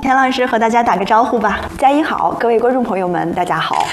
田老师和大家打个招呼吧。 佳音好，各位观众朋友们，大家好。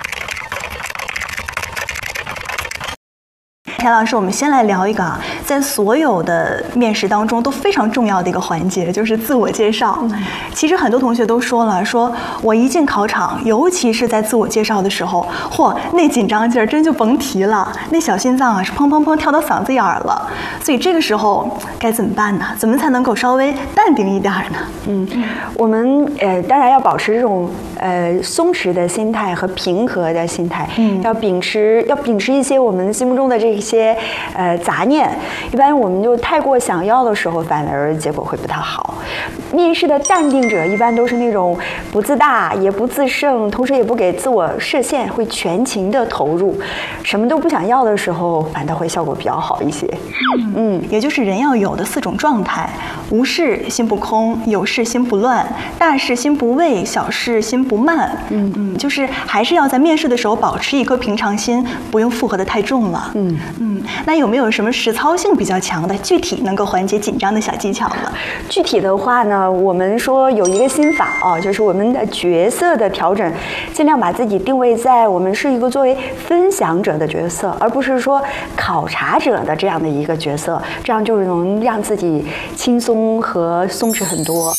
田老师，我们先来聊一个在所有的面试当中都非常重要的一个环节，就是自我介绍。其实很多同学都说了，说我一进考场，尤其是在自我介绍的时候，嚯，那紧张劲儿真就甭提了，那小心脏啊是砰砰砰跳到嗓子眼儿了。所以这个时候该怎么办呢？怎么才能够稍微淡定一点呢？ 我们当然要保持这种松弛的心态和平和的心态，要秉持一些我们心目中的这些杂念。一般我们就太过想要的时候，反而结果会不太好。面试的淡定者一般都是那种不自大也不自胜，同时也不给自我设限，会全情的投入。什么都不想要的时候，反倒会效果比较好一些。 也就是人要有的4种状态：无事心不空，有事心不乱，大事心不畏，小事心不慢。就是还是要在面试的时候保持一颗平常心，不用负荷的太重了。那有没有什么实操性比较强的、具体能够缓解紧张的小技巧呢？ 具体的话呢，我们说有一个心法啊，就是我们的角色的调整，尽量把自己定位在我们是一个作为分享者的角色，而不是说考察者的这样的一个角色，这样就能让自己轻松和松弛很多。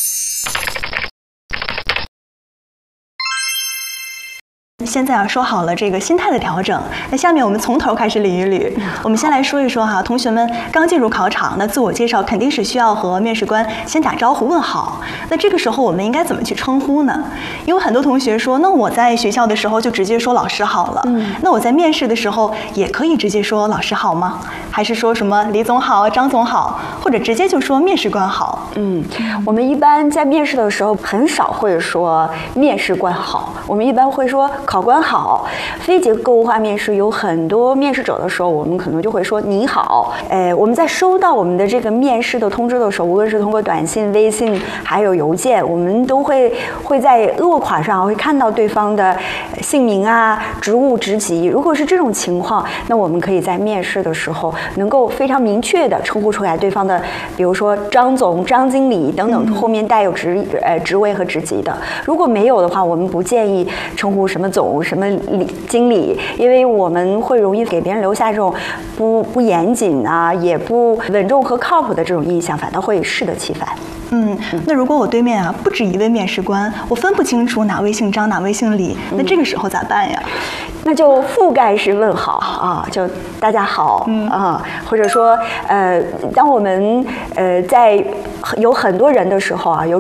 现在说好了这个心态的调整，那下面我们从头开始捋一捋。我们先来说一说哈，同学们刚进入考场，那自我介绍肯定是需要和面试官先打招呼问好。那这个时候我们应该怎么去称呼呢？因为很多同学说，那我在学校的时候就直接说老师好了，那我在面试的时候也可以直接说老师好吗？还是说什么李总好、张总好，或者直接就说面试官好？ 我们一般在面试的时候很少会说面试官好，我们一般会说考官好。非结构化面试有很多面试者的时候，我们可能就会说你好。我们在收到我们的这个面试的通知的时候，无论是通过短信、微信还有邮件，我们都会在落款上会看到对方的姓名啊、职务、职级。如果是这种情况，那我们可以在面试的时候能够非常明确的称呼出来对方的，比如说张总、张经理等等，后面带有职位和职级的。如果没有的话，我们不建议称呼什么总、什么经理，因为我们会容易给别人留下这种不严谨啊，也不稳重和靠谱的这种印象，反倒会适得其反。 那如果我对面不止一位面试官，我分不清楚哪位姓张哪位姓李，那这个时候咋办呀？ 那就覆盖式问好啊，就大家好或者说当我们在有很多人的时候啊，有